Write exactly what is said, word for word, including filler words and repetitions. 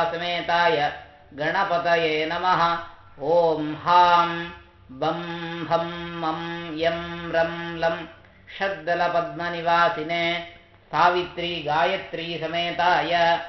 समेताय गणपतये नमः। ॐ हां बं हं मं यं रं लं षड्दलपद्मनिवासिने सावित्री गायत्री समेताय